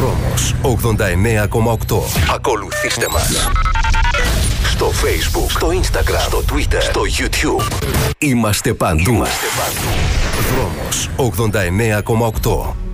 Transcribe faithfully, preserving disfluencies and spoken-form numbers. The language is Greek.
Δρόμος ογδόντα εννέα κόμμα οκτώ. Ακολουθήστε μας στο Facebook, στο Instagram, στο Twitter, στο YouTube. Είμαστε παντού. Είμαστε παντού. Δρόμος ογδόντα εννέα κόμμα οκτώ.